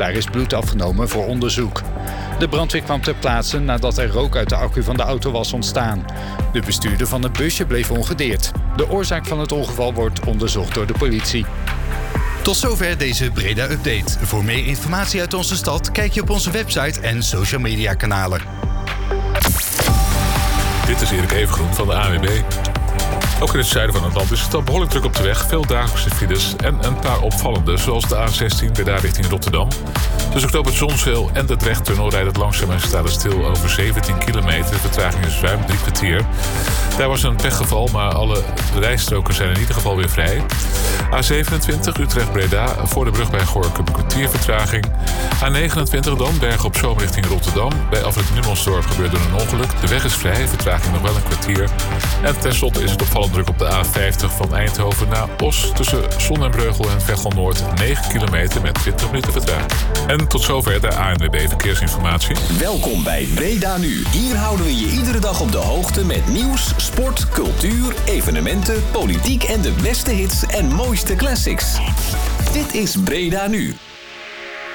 Daar is bloed afgenomen voor onderzoek. De brandweer kwam ter plaatse nadat er rook uit de accu van de auto was ontstaan. De bestuurder van het busje bleef ongedeerd. De oorzaak van het ongeval wordt onderzocht door de politie. Tot zover deze Breda-update. Voor meer informatie uit onze stad kijk je op onze website en social media kanalen. Dit is Erik Evengroen van de ANWB. Ook in het zuiden van het land is het al behoorlijk druk op de weg. Veel dagelijkse files en een paar opvallende, zoals de A16 Breda richting Rotterdam. Tussen knooppunt Zonzeel en de Drechttunnel rijdt het langzaam en staat het stil over 17 kilometer. De vertraging is ruim 3 kwartier. Daar was een pechgeval, maar alle rijstroken zijn in ieder geval weer vrij. A27 Utrecht-Breda voor de brug bij Gorinchem een kwartier vertraging. A29 dan Bergen op Zoom richting Rotterdam. Bij afrit Nummelsdorp gebeurde een ongeluk. De weg is vrij, vertraging nog wel een kwartier. En tenslotte is het opvallend druk op de A50 van Eindhoven naar Os. Tussen Zon en Breugel en Veghel Noord 9 kilometer met 20 minuten vertraging. En tot zover de ANWB Verkeersinformatie. Welkom bij Breda Nu. Hier houden we je iedere dag op de hoogte met nieuws, sport, cultuur, evenementen, politiek en de beste hits en mooiste classics. Dit is Breda Nu.